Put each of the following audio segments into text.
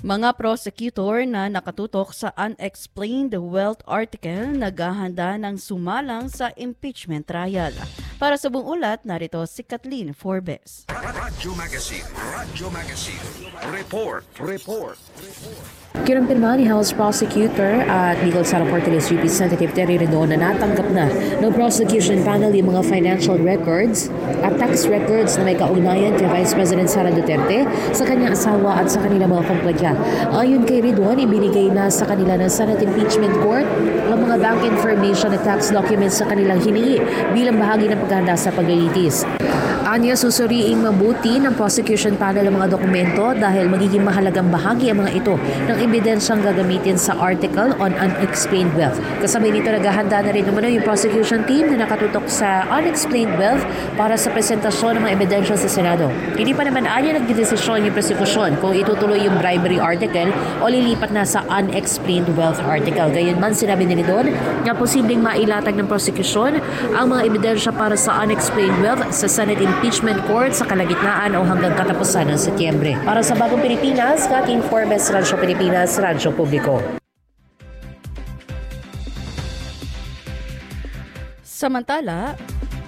Mga prosecutor na nakatutok sa unexplained wealth article naghahanda ng sumalang sa impeachment trial. Para sa buong ulat, narito si Kathleen Forbes. Radyo Magazine. Report. Kinumpirma ni House Prosecutor at Legal Cell Portales Representative Terry Redon na natanggap na ng prosecution panel yung mga financial records at tax records na may kaugnayan kay Vice President Sara Duterte sa kanyang asawa at sa kanilang mga kumpanya. Ayon kay Redon, ibinigay na sa kanila ng Senate Impeachment Court ang mga bank information at tax documents sa kanilang hiningi bilang bahagi ng paghahanda sa paglilitis. Anya, susuriing mabuti ng prosecution panel ang mga dokumento dahil magiging mahalagang bahagi ang mga ito ng ebidensyang gagamitin sa article on unexplained wealth. Kasabay nito, naghahanda na rin naman yung prosecution team na nakatutok sa unexplained wealth para sa presentasyon ng mga ebidensya sa Senado. Hindi pa naman anya nagdedesisyon yung prosecution kung itutuloy yung bribery article o lilipat na sa unexplained wealth article. Gayunman, sinabi nila doon na posibleng mailatag ng prosecution ang mga ebidensya para sa unexplained wealth sa Senate Impeachment Court sa kalagitnaan o hanggang katapusan ng Setyembre. Para sa Bagong Pilipinas, Kathleen Forbes, Radyo Pilipinas, Radyo Publiko. Samantala,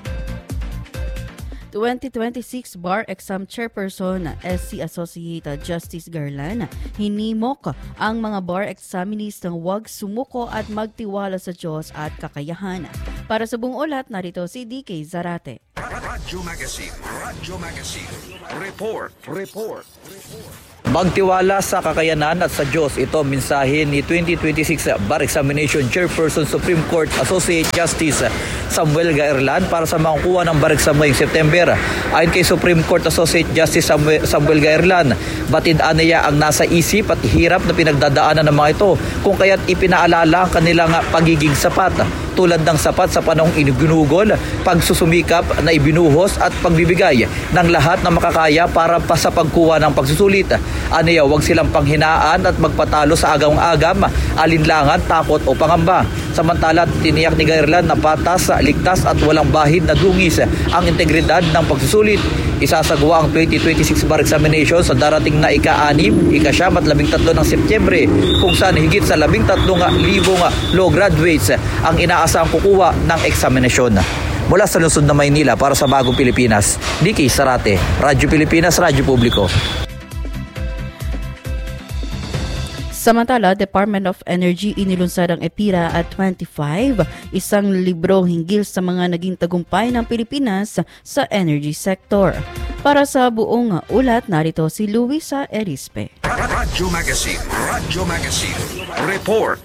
2026 Bar Exam Chairperson SC Associate Justice Garland hinimok ang mga bar examinees na huwag sumuko at magtiwala sa Diyos at kakayahan. Para sa buong ulat, narito si DK Zarate. Radyo Magazine. Report. Magtiwala sa kakayanan at sa Diyos. Ito mensahe ni 2026 Bar Examination Chairperson Supreme Court Associate Justice Samuel Gaerlan para sa makukuha ng bar exam ngayong September. Ayon kay Supreme Court Associate Justice Samuel Gaerlan, batid-an niya ang nasa isip at hirap na pinagdadaanan ng mga ito kung kaya't ipinaalala ang kanilang pagiging sapat. Tulad ng sapat sa panahong iginugol, pagsusumikap na ibinuhos at pagbibigay ng lahat na makakaya para pa sa pagkuha ng pagsusulit. Aniya, huwag silang panghinaan at magpatalo sa agam-agam, alinlangan, takot o pangamba. Samantala, tiniyak ni Gaerlan na patas, ligtas at walang bahid na dungis ang integridad ng pagsusulit. Isasagawa ang 2026 bar examination sa darating na ika-6, ika-9 at 13 ng Setyembre kung saan higit sa 13,000 law graduates ang inaasahang kukuha ng eksaminasyon. Mula sa lungsod na Maynila para sa Bagong Pilipinas, DK Zarate, Radyo Pilipinas, Radyo Publiko. Samantala, Department of Energy inilunsad ang EPIRA at 25, isang libro hinggil sa mga naging tagumpay ng Pilipinas sa energy sector. Para sa buong ulat, narito si Luisa Erispe. Radyo Magazine. Report.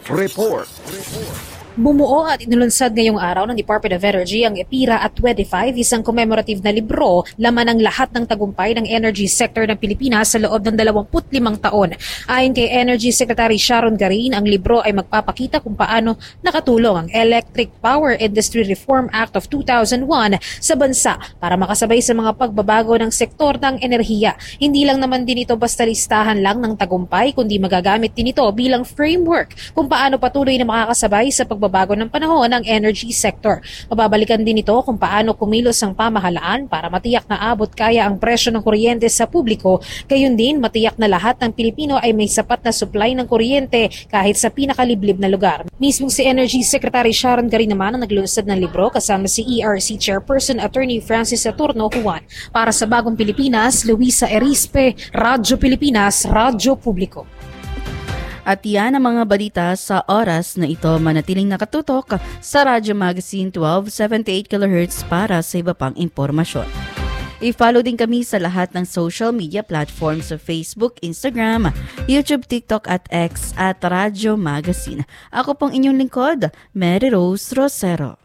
Bumuo at inulunsad ngayong araw ng Department of Energy ang EPIRA at 25, isang commemorative na libro, laman ng lahat ng tagumpay ng energy sector ng Pilipinas sa loob ng 25 taon. Ayon kay Energy Secretary Sharon Garin, ang libro ay magpapakita kung paano nakatulong ang Electric Power Industry Reform Act of 2001 sa bansa para makasabay sa mga pagbabago ng sektor ng enerhiya. Hindi lang naman din ito basta listahan lang ng tagumpay, kundi magagamit din ito bilang framework kung paano patuloy na makakasabay sa pagbabago ng panahon ng energy sector. Mababalikan din ito kung paano kumilos ang pamahalaan para matiyak na abot kaya ang presyo ng kuryente sa publiko, gayon din matiyak na lahat ng Pilipino ay may sapat na supply ng kuryente kahit sa pinakaliblib na lugar. Mismong si Energy Secretary Sharon Garin naman ang naglunsad ng libro kasama si ERC Chairperson Attorney Francis Saturno Juan. Para sa Bagong Pilipinas, Luisa Erispe, Radyo Pilipinas, Radyo Publiko. At yan ang mga balita sa oras na ito. Manatiling nakatutok sa Radyo Magazine 1278 kHz para sa iba pang impormasyon. I-follow din kami sa lahat ng social media platforms sa Facebook, Instagram, YouTube, TikTok at X at Radyo Magazine. Ako pong inyong lingkod, Mary Rose Rosero.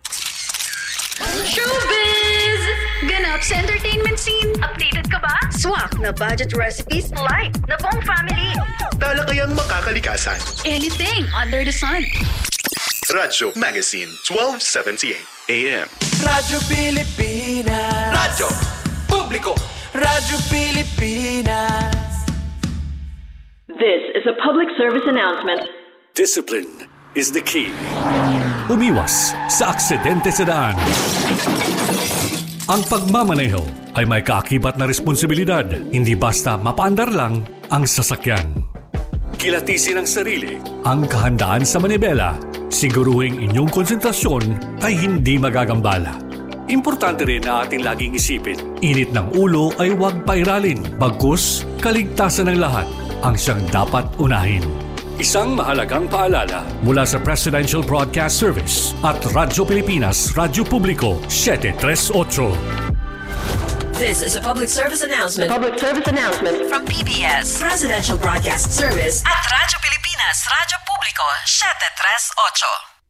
Showbiz! Ganap sa entertainment scene. Updated ka ba? Swak na budget recipes like na buong family. Talakayang makakalikasan. Anything under the sun. Radyo Magazine 1278 AM. Radyo Pilipinas. Radyo Publiko. Radyo Pilipinas. This is a public service announcement. Discipline is the key. Umiwas sa aksidente sa daan. Ang pagmamaneho ay may kaakibat na responsibilidad, hindi basta mapaandar lang ang sasakyan. kilatisin ang sarili. Ang kahandaan sa manibela, siguruhing inyong konsentrasyon ay hindi magagambala. Importante rin na ating laging isipin, init ng ulo ay huwag pairalin, bagkus kaligtasan ng lahat ang siyang dapat unahin. Isang mahalagang paalala mula sa Presidential Broadcast Service at Radyo Pilipinas, Radyo Publiko 738. This is a public service announcement. Public service announcement From PBS, Presidential Broadcast Service at Radyo Pilipinas, Radyo Publiko 738.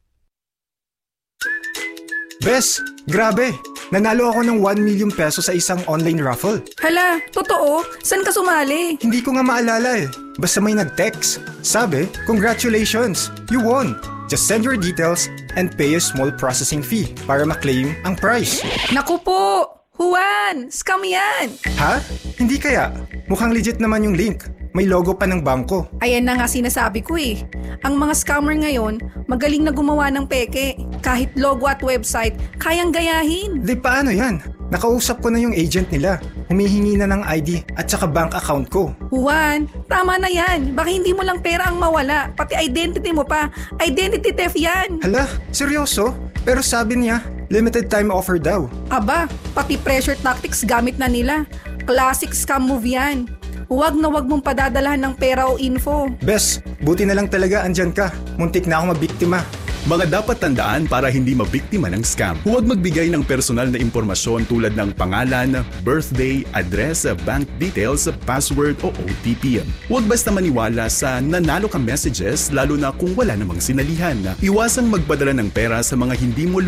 Bes, grabe! Nanalo ako ng 1 million peso sa isang online raffle. Hala, totoo? Saan ka sumali? Hindi ko nga maalala eh. Basta may nag-text. Sabi, congratulations! You won! Just send your details and pay a small processing fee para ma-claim ang prize. Naku po! Juan! Scam yan! Ha? Hindi kaya? Mukhang legit naman yung link. May logo pa ng bangko. Ayan na nga sinasabi ko eh. Ang mga scammer ngayon, magaling na gumawa ng peke. Kahit logo at website, kayang gayahin. Di paano yan? Nakausap ko na yung agent nila. Humihingi na ng ID at saka bank account ko. Juan, tama na yan. Baka hindi mo lang pera ang mawala. Pati identity mo pa. Identity theft yan. Hala, seryoso? Pero sabi niya, limited time offer daw. Aba, pati pressure tactics gamit na nila. Classic scam move yan. Huwag na huwag mong padadalahan ng pera o info. Bes, buti na lang talaga andyan ka. Muntik na ako mabiktima. Mga dapat tandaan para hindi mabiktima ng scam. Huwag magbigay ng personal na impormasyon tulad ng pangalan, birthday, address, bank details, password o OTP. Huwag basta maniwala sa nanalo ka messages lalo na kung wala namang sinalihan. Iwasang magpadala ng pera sa mga hindi mo